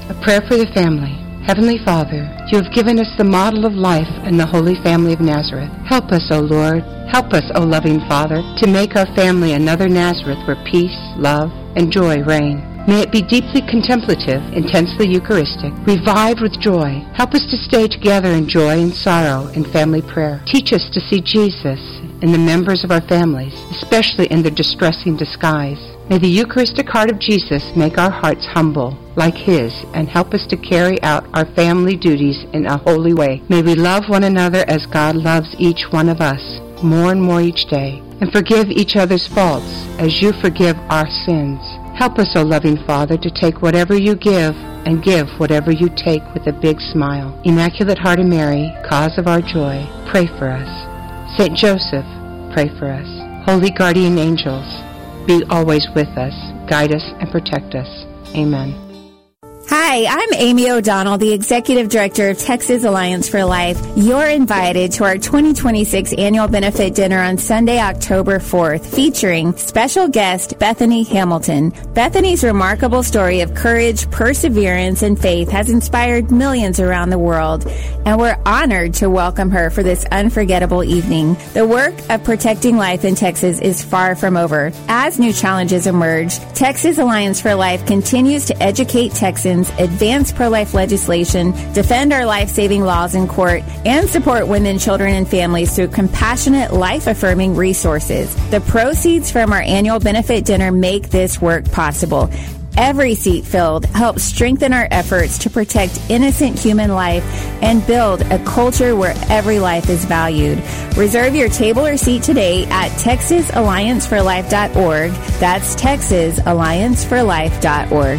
A prayer for the family. Heavenly Father, you have given us the model of life in the Holy Family of Nazareth. Help us, O Lord. Help us, O loving Father, to make our family another Nazareth where peace, love, and joy reign. May it be deeply contemplative, intensely Eucharistic, revived with joy. Help us to stay together in joy and sorrow in family prayer. Teach us to see Jesus in the members of our families, especially in their distressing disguise. May the Eucharistic heart of Jesus make our hearts humble like His and help us to carry out our family duties in a holy way. May we love one another as God loves each one of us more and more each day, and forgive each other's faults as you forgive our sins. Help us, O loving Father, to take whatever you give and give whatever you take with a big smile. Immaculate Heart of Mary, cause of our joy, pray for us. Saint Joseph, pray for us. Holy guardian angels, be always with us, guide us, and protect us. Amen. Hi, I'm Amy O'Donnell, the Executive Director of Texas Alliance for Life. You're invited to our 2026 annual benefit dinner on Sunday, October 4th, featuring special guest Bethany Hamilton. Bethany's remarkable story of courage, perseverance, and faith has inspired millions around the world, and we're honored to welcome her for this unforgettable evening. The work of protecting life in Texas is far from over. As new challenges emerge, Texas Alliance for Life continues to educate Texans, advance pro-life legislation, defend our life-saving laws in court, and support women, children, and families through compassionate, life-affirming resources. The proceeds from our annual benefit dinner make this work possible. Every seat filled helps strengthen our efforts to protect innocent human life and build a culture where every life is valued. Reserve your table or seat today at TexasAllianceForLife.org. That's TexasAllianceForLife.org.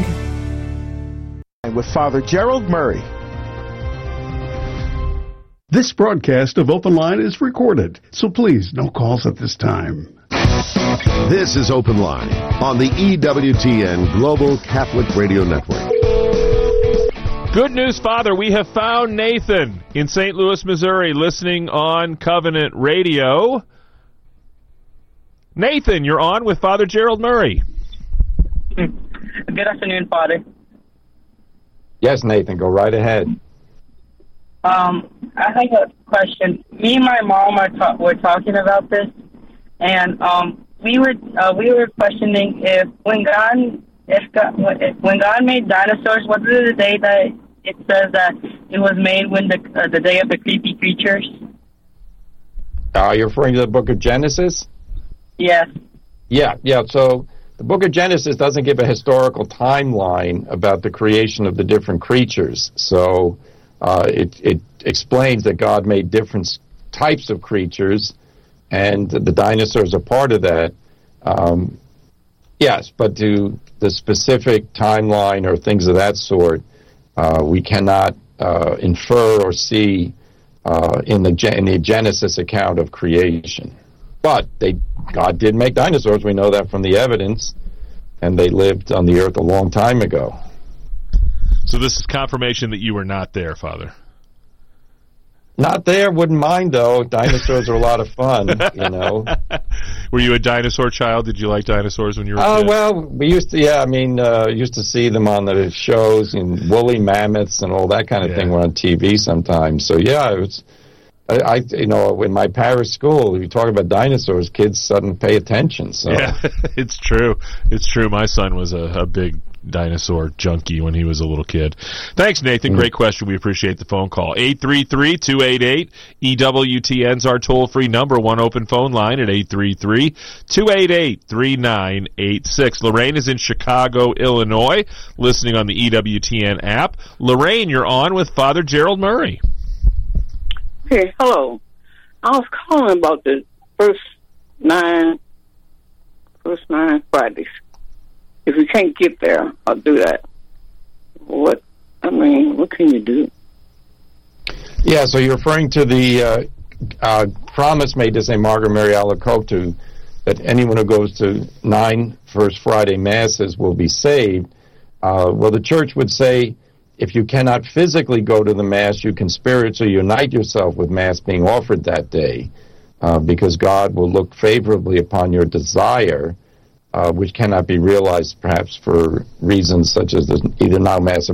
With Father Gerald Murray. This broadcast of Open Line is recorded, so please, no calls at this time. This is Open Line on the EWTN Global Catholic Radio Network. Good news, Father. We have found Nathan in St. Louis, Missouri, listening on Covenant Radio. Nathan, you're on with Father Gerald Murray. Good afternoon, Father. Yes, Nathan, go right ahead. I have a question. Me and my mom were talking about this, and we were questioning if when God made dinosaurs, what is the day that it says that it was made when the day of the creepy creatures? You're referring to the book of Genesis? Yes. Yeah. So the book of Genesis doesn't give a historical timeline about the creation of the different creatures. So it explains that God made different types of creatures, and the dinosaurs are part of that. Yes, but to the specific timeline or things of that sort, we cannot infer or see in the Genesis account of creation. But God did make dinosaurs. We know that from the evidence, and they lived on the earth a long time ago. So this is confirmation that you were not there, Father. Not there. Wouldn't mind, though. Dinosaurs are a lot of fun, you know. Were you a dinosaur child? Did you like dinosaurs when you were a kid? Well, we used to, used to see them on the shows, and woolly mammoths and all that kind of thing were on TV sometimes. So, yeah, it was... in my parish school, if you talk about dinosaurs, kids suddenly pay attention. So. Yeah, it's true. It's true. My son was a big dinosaur junkie when he was a little kid. Thanks, Nathan. Great question. We appreciate the phone call. 833-288-EWTN's our toll-free number. One open phone line at 833-288-3986. Lorraine is in Chicago, Illinois, listening on the EWTN app. Lorraine, you're on with Father Gerald Murray. Hey, hello. I was calling about the first nine Fridays. If you can't get there, I'll do that. What can you do? Yeah, so you're referring to the promise made to St. Margaret Mary Alacoque that anyone who goes to 9 First Friday Masses will be saved. Well, the Church would say, if you cannot physically go to the Mass, you can spiritually unite yourself with Mass being offered that day, because God will look favorably upon your desire, which cannot be realized perhaps for reasons such as there's either no Mass